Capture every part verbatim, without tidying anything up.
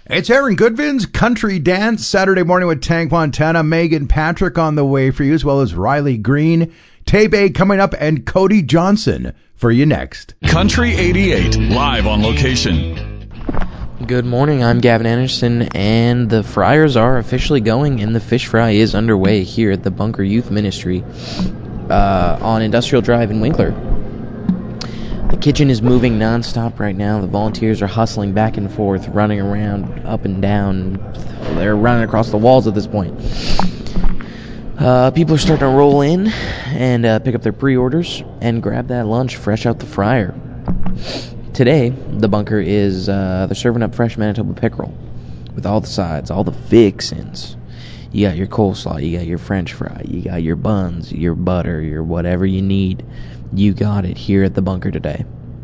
It's Aaron Goodvin's Country Dance Saturday morning with Tank Montana. Megan Patrick on the way for you, as well as Riley Green. Tay-Bay coming up, and Cody Johnson for you next. Country eighty-eight, live on location. Good morning, I'm Gavin Anderson, and the fryers are officially going, and the fish fry is underway here at the Bunker Youth Ministry uh, on Industrial Drive in Winkler. The kitchen is moving nonstop right now. The volunteers are hustling back and forth, running around, up and down. They're running across the walls at this point. Uh, people are starting to roll in and uh, pick up their pre-orders and grab that lunch fresh out the fryer. Today, the bunker is, uh, they're serving up fresh Manitoba pickerel with all the sides, all the fixins. You got your coleslaw, you got your french fry, you got your buns, your butter, your whatever you need. You got it here at the bunker today.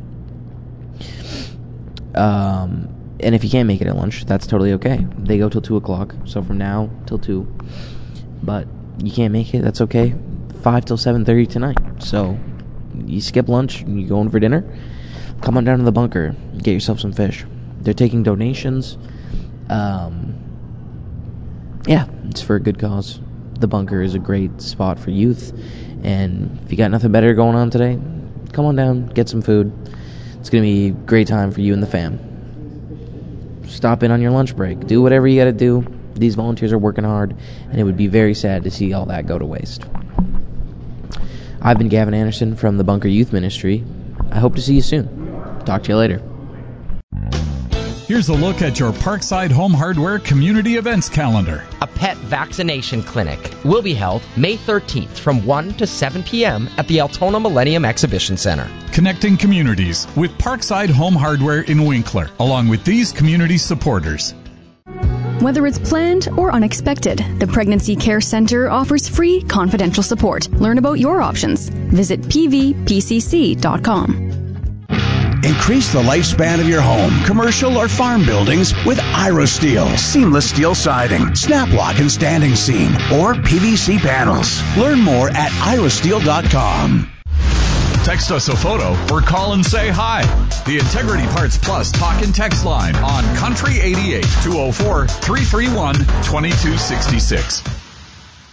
Um, and if you can't make it at lunch, that's totally okay. They go till two o'clock, so from now till two. But you can't make it, that's okay. five till seven thirty tonight. So you skip lunch and you go in for dinner. Come on down to the bunker, get yourself some fish. They're taking donations. Um, yeah, it's for a good cause. The bunker is a great spot for youth. And if you got nothing better going on today, come on down, get some food. It's going to be a great time for you and the fam. Stop in on your lunch break. Do whatever you got to do. These volunteers are working hard, and it would be very sad to see all that go to waste. I've been Gavin Anderson from the Bunker Youth Ministry. I hope to see you soon. Talk to you later. Here's a look at your Parkside Home Hardware Community Events calendar. A pet vaccination clinic will be held May thirteenth from one to seven p.m. at the Altona Millennium Exhibition Center. Connecting communities with Parkside Home Hardware in Winkler, along with these community supporters. Whether it's planned or unexpected, the Pregnancy Care Center offers free confidential support. Learn about your options. Visit p v p c c dot com. Increase the lifespan of your home, commercial or farm buildings with IroSteel. Seamless steel siding, snap lock and standing seam, or P V C panels. Learn more at iro steel dot com. Text us a photo or call and say hi. The Integrity Parts Plus talk and text line on Country eighty-eight, two oh four, three three one, two two six six.